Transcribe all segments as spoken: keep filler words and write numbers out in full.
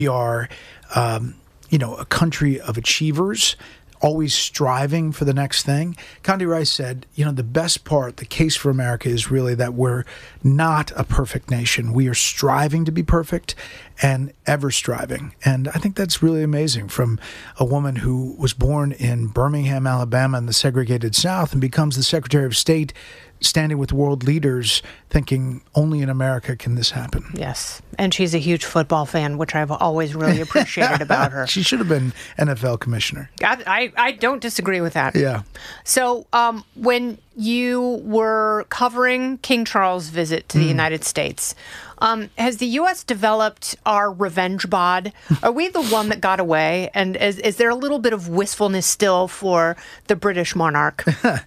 We are, um, you know, a country of achievers, always striving for the next thing. Condi Rice said, you know, the best part, the case for America is really that we're not a perfect nation. We are striving to be perfect and ever striving. And I think that's really amazing, from a woman who was born in Birmingham, Alabama in the segregated South and becomes the Secretary of State, standing with world leaders, thinking only in America can this happen. Yes. And she's a huge football fan, which I've always really appreciated about her. She should have been N F L commissioner. I, I, I don't disagree with that. Yeah. So um, when you were covering King Charles' visit to the mm. United States, um, has the U S developed our revenge bod? Are we the one that got away? And is, is there a little bit of wistfulness still for the British monarch?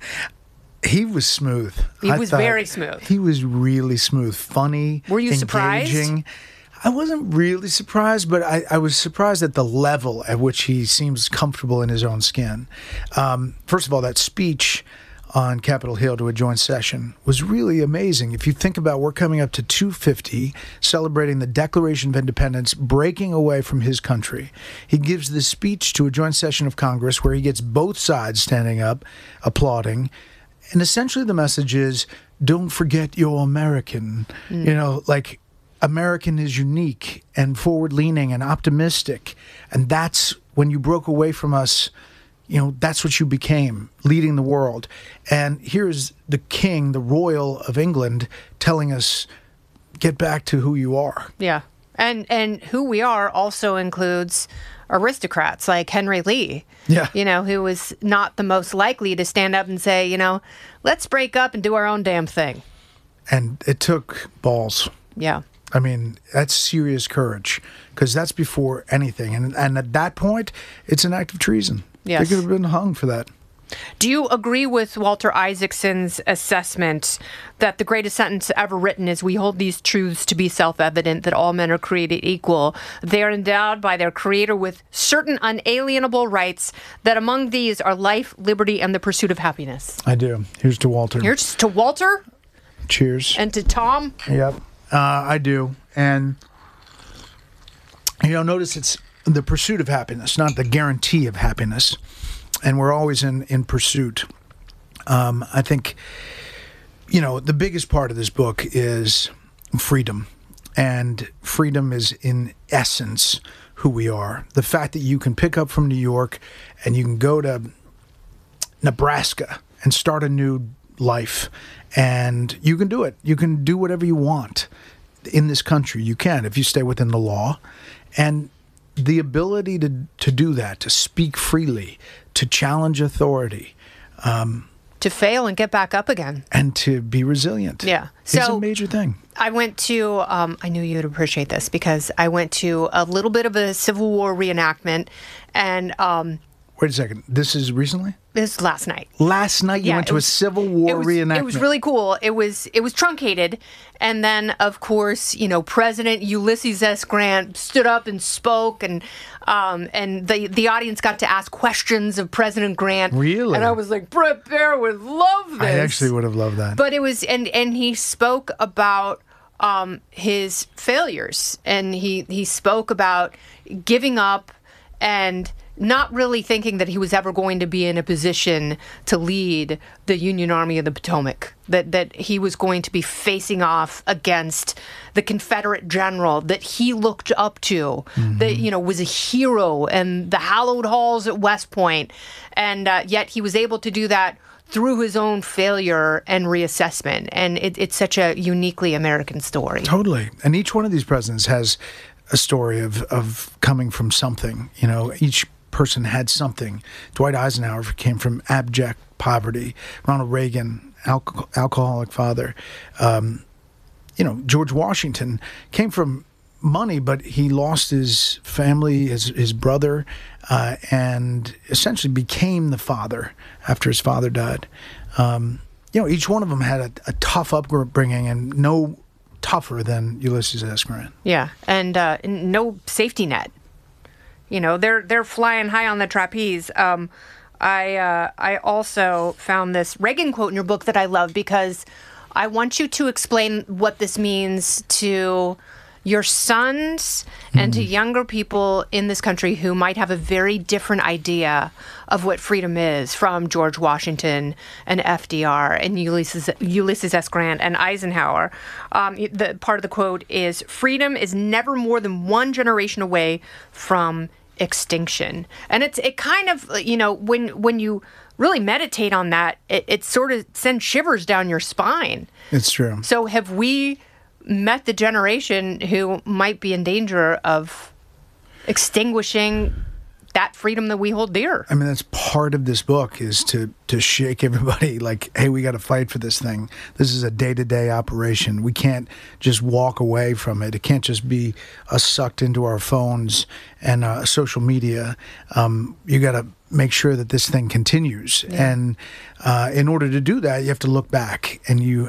He was smooth. He I was thought very smooth. He was really smooth, funny, Were you engaging. surprised? I wasn't really surprised, but I, I was surprised at the level at which he seems comfortable in his own skin. Um, first of all, that speech on Capitol Hill to a joint session was really amazing. If you think about, we're coming up to two fifty, celebrating the Declaration of Independence, breaking away from his country. He gives this speech to a joint session of Congress where he gets both sides standing up, applauding. And essentially the message is, don't forget you're American. Mm. You know, like, American is unique and forward-leaning and optimistic. And that's when you broke away from us, you know, that's what you became, leading the world. And here's the king, the royal of England, telling us, get back to who you are. Yeah. And and who we are also includes aristocrats like Henry Lee, yeah. you know, who was not the most likely to stand up and say, you know, let's break up and do our own damn thing. And it took balls. Yeah. I mean, that's serious courage, because that's before anything. And and at that point, it's an act of treason. Yes. They could have been hung for that. Do you agree with Walter Isaacson's assessment that the greatest sentence ever written is, we hold these truths to be self-evident, that all men are created equal. They are endowed by their creator with certain unalienable rights, that among these are life, liberty, and the pursuit of happiness? I do. Here's to Walter. Here's to Walter. Cheers. And to Tom. Yep. Uh, I do. And, you know, notice it's the pursuit of happiness, not the guarantee of happiness. And we're always in, in pursuit. Um, I think, you know, the biggest part of this book is freedom. And freedom is, in essence, who we are. The fact that you can pick up from New York and you can go to Nebraska and start a new life. And you can do it. You can do whatever you want in this country. You can, if you stay within the law. And the ability to, to do that, to speak freely, to challenge authority. Um, to fail and get back up again. And to be resilient. Yeah. So it's a So major thing. I went to, um, I knew you'd appreciate this, because I went to a little bit of a Civil War reenactment. And um, wait a second. This is recently? This was last night. Last night you Yeah, went it to was- a Civil War it was, reenactment. It was really cool. It was it was truncated, and then of course, you know, President Ulysses S. Grant stood up and spoke, and um, and the the audience got to ask questions of President Grant. Really? And I was like, Brett Baer would love this. I actually would have loved that. But it was, and and he spoke about um, his failures, and he he spoke about giving up and not really thinking that he was ever going to be in a position to lead the Union Army of the Potomac, that that he was going to be facing off against the Confederate general that he looked up to, mm-hmm. that, you know, was a hero in the hallowed halls at West Point. And uh, yet he was able to do that through his own failure and reassessment. And it, it's such a uniquely American story. Totally. And each one of these presidents has a story of, of coming from something. You know, each person had something. Dwight Eisenhower came from abject poverty. Ronald Reagan, alco- alcoholic father. Um, you know, George Washington came from money, but he lost his family, his his brother, uh, and essentially became the father after his father died. Um, you know, each one of them had a, a tough upbringing, and no tougher than Ulysses S. Grant. Yeah, and uh, no safety net. You know, they're they're flying high on the trapeze. Um, I uh, I also found this Reagan quote in your book that I love, because I want you to explain what this means to your sons and to younger people in this country who might have a very different idea of what freedom is from George Washington and F D R and Ulysses, Ulysses S. Grant and Eisenhower. Um, the part of the quote is, "Freedom is never more than one generation away from extinction." And it's it kind of, you know, when when you really meditate on that, it, it sort of sends shivers down your spine. It's true. So have we met the generation who might be in danger of extinguishing that freedom that we hold dear? I mean, that's part of this book, is to to shake everybody like, hey, we got to fight for this thing. This is a day-to-day operation. We can't just walk away from it. It can't just be us sucked into our phones and uh, social media. Um, you got to make sure that this thing continues. Yeah. And uh, in order to do that, you have to look back. And you,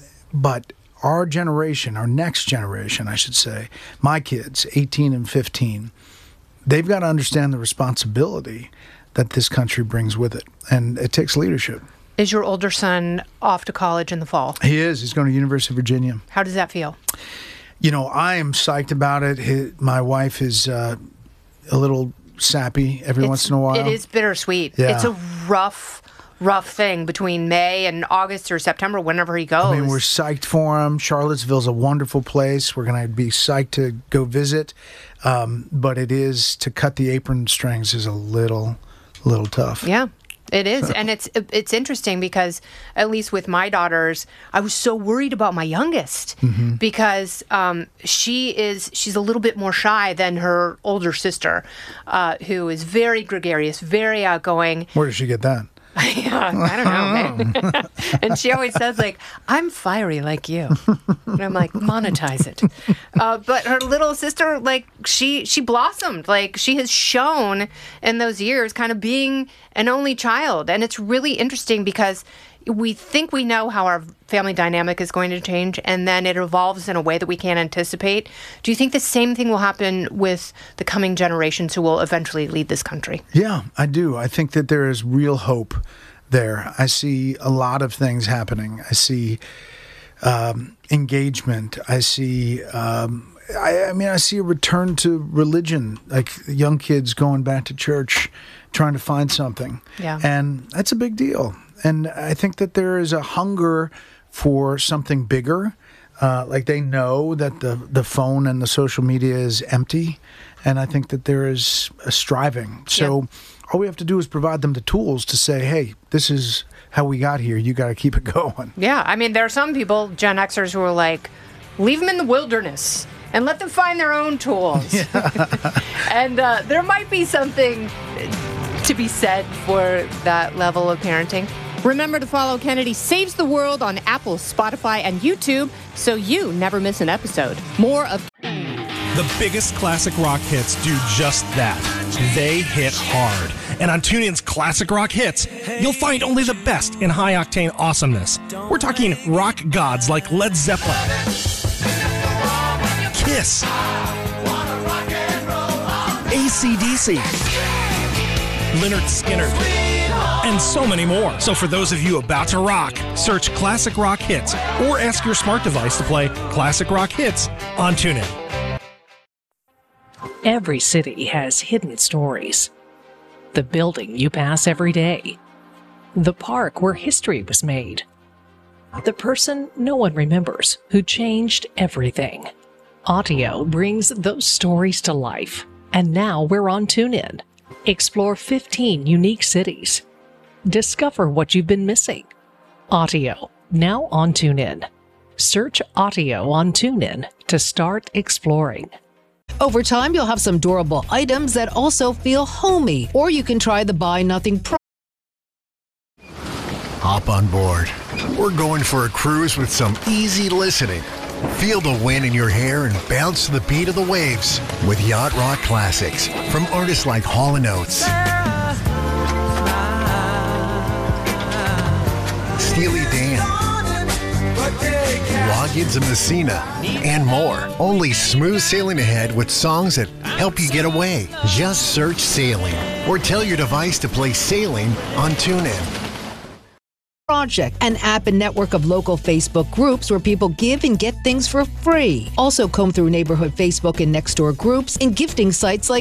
but our generation, our next generation, I should say, my kids, eighteen and fifteen, they've got to understand the responsibility that this country brings with it. And it takes leadership. Is your older son off to college in the fall? He is. He's going to University of Virginia. How does that feel? You know, I am psyched about it. His, my wife is uh, a little sappy every it's, once in a while. It is bittersweet. Yeah. It's a rough, rough thing between May and August or September, whenever he goes. I mean, we're psyched for him. Charlottesville's a wonderful place. We're going to be psyched to go visit. Um, but it is, to cut the apron strings is a little, little tough. Yeah. It is, and it's it's interesting because, at least with my daughters, I was so worried about my youngest mm-hmm. because um, she is she's a little bit more shy than her older sister, uh, who is very gregarious, very outgoing. Where did she get that? Yeah, I don't know, man. And she always says, like, "I'm fiery like you," and I'm like, monetize it. Uh, but her little sister, like, she she blossomed. Like, she has shown in those years, kind of being an only child, and it's really interesting because we think we know how our family dynamic is going to change, and then it evolves in a way that we can't anticipate. Do you think the same thing will happen with the coming generations who will eventually lead this country? Yeah, I do. I think that there is real hope there. I see a lot of things happening. I see um, engagement. I see... Um, I, I mean, I see a return to religion, like young kids going back to church, trying to find something. Yeah. And that's a big deal. And I think that there is a hunger for something bigger. Uh, like they know that the, the phone and the social media is empty. And I think that there is a striving. So yeah. all we have to do is provide them the tools to say, hey, this is how we got here. You got to keep it going. Yeah. I mean, there are some people, Gen Xers, who are like, leave them in the wilderness and let them find their own tools. Yeah. And uh, there might be something to be said for that level of parenting. Remember to follow Kennedy Saves the World on Apple, Spotify, and YouTube so you never miss an episode. More of the biggest classic rock hits do just that. They hit hard. And on TuneIn's Classic Rock Hits, you'll find only the best in high-octane awesomeness. We're talking rock gods like Led Zeppelin, Kiss, A C D C, Lynyrd Skynyrd, and so many more. So for those of you about to rock, search Classic Rock Hits or ask your smart device to play Classic Rock Hits on TuneIn. Every city has hidden stories. The building you pass every day. The park where history was made. The person no one remembers who changed everything. Audio brings those stories to life. And now we're on TuneIn. Explore fifteen unique cities. Discover what you've been missing. Audio, now on TuneIn. Search Audio on TuneIn to start exploring. Over time, you'll have some durable items that also feel homey, or you can try the Buy Nothing Pro. Hop on board. We're going for a cruise with some easy listening. Feel the wind in your hair and bounce to the beat of the waves with Yacht Rock Classics from artists like Hall and Oates, Steely Dan, Loggins and Messina, and more. Only smooth sailing ahead with songs that help you get away. Just search Sailing or tell your device to play Sailing on TuneIn. project, an app and network of local Facebook groups where people give and get things for free. Also comb through neighborhood Facebook and Nextdoor groups and gifting sites like